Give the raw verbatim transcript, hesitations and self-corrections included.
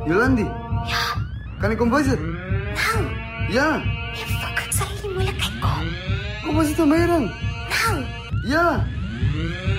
Yolandi. Ja, Kan ik kom visit? nou, Ja. jy fucking sal nie moeilikheid kom. Kom visit aan my dan. Nou, Ja.